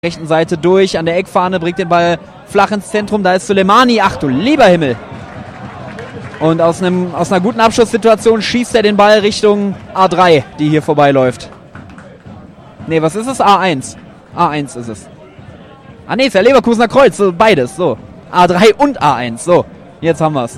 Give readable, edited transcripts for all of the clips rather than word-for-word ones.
rechten Seite durch, an der Eckfahne, bringt den Ball flach ins Zentrum, da ist Sulemani, ach du lieber Himmel. Und aus einer guten Abschlusssituation schießt er den Ball Richtung A3, die hier vorbeiläuft. Ne, was ist es? A1. A1 ist es. Ah ne, ist ja Leverkusener Kreuz, so beides, so. A3 und A1, so. Jetzt haben wir's.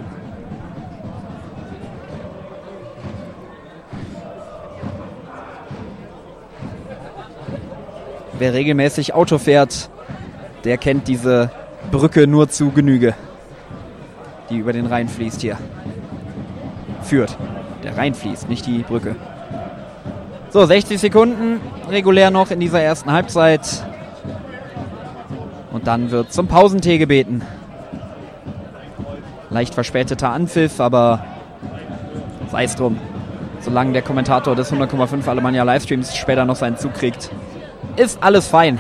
Wer regelmäßig Auto fährt, der kennt diese Brücke nur zu Genüge, die über den Rhein fließt hier. Führt. Der Rhein fließt, nicht die Brücke. So, 60 Sekunden regulär noch in dieser ersten Halbzeit. Und dann wird zum Pausentee gebeten. Leicht verspäteter Anpfiff, aber sei es drum. Solange der Kommentator des 100,5 Alemannia Livestreams später noch seinen Zug kriegt, ist alles fein.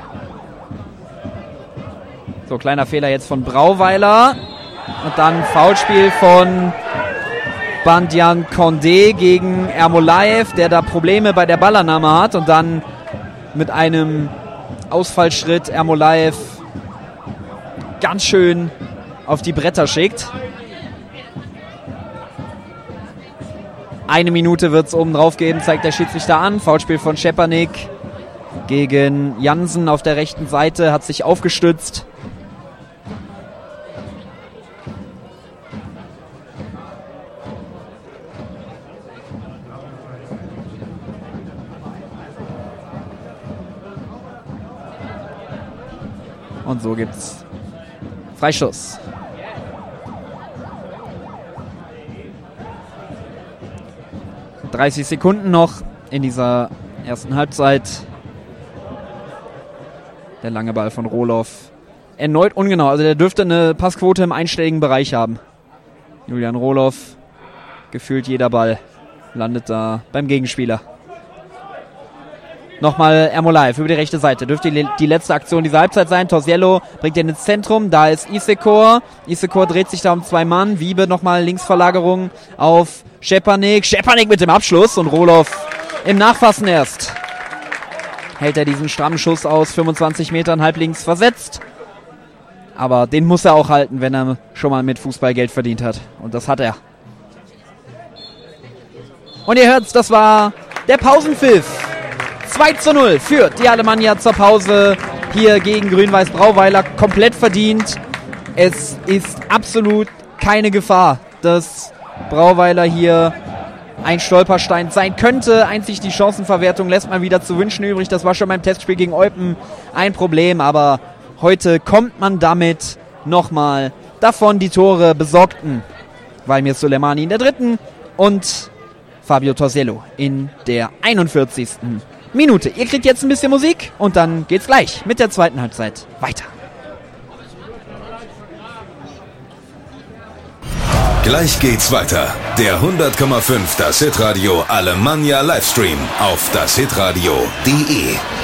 So, kleiner Fehler jetzt von Brauweiler. Und dann Foulspiel von Bandian Condé gegen Ermolaev, der da Probleme bei der Ballannahme hat. Und dann mit einem Ausfallschritt Ermolaev ganz schön auf die Bretter schickt. 1 Minute wird es oben drauf geben, zeigt der Schiedsrichter an. Foulspiel von Schepanik gegen Jansen auf der rechten Seite, hat sich aufgestützt. Und so gibt's Freistoß. ...30 Sekunden noch in dieser ersten Halbzeit. Der lange Ball von Rohloff. Erneut ungenau. Also der dürfte eine Passquote im einstelligen Bereich haben. Julian Rohloff. Gefühlt jeder Ball landet da beim Gegenspieler. Nochmal Ermolaev über die rechte Seite. Dürfte die letzte Aktion dieser Halbzeit sein. Torsiello bringt ihn ins Zentrum. Da ist Isekor. Isekor dreht sich da um 2 Mann. Wiebe nochmal Linksverlagerung auf Schepanik. Schepanik mit dem Abschluss und Rohloff im Nachfassen erst. Hält er diesen strammen Schuss aus 25 Metern halblinks versetzt. Aber den muss er auch halten, wenn er schon mal mit Fußball Geld verdient hat. Und das hat er. Und ihr hört's, das war der Pausenpfiff. 2:0 führt die Alemannia zur Pause hier gegen Grün-Weiß Brauweiler. Komplett verdient. Es ist absolut keine Gefahr, dass Brauweiler hier ein Stolperstein sein könnte. Einzig die Chancenverwertung lässt man wieder zu wünschen übrig. Das war schon beim Testspiel gegen Eupen ein Problem. Aber heute kommt man damit nochmal davon. Die Tore besorgten Valmir Sulemani in der 3. und Fabio Torsiello in der 41. Minute. Ihr kriegt jetzt ein bisschen Musik und dann geht's gleich mit der zweiten Halbzeit weiter. Gleich geht's weiter. Der 100,5 Das Hitradio Alemannia Livestream auf dashitradio.de.